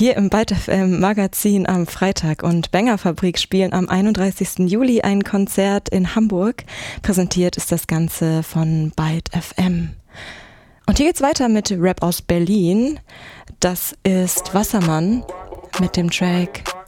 hier im Byte FM Magazin am Freitag und Banger Fabrik spielen am 31. Juli ein Konzert in Hamburg. Präsentiert ist das Ganze von Byte FM. Und hier geht's weiter mit Rap aus Berlin. Das ist Wassermann mit dem Track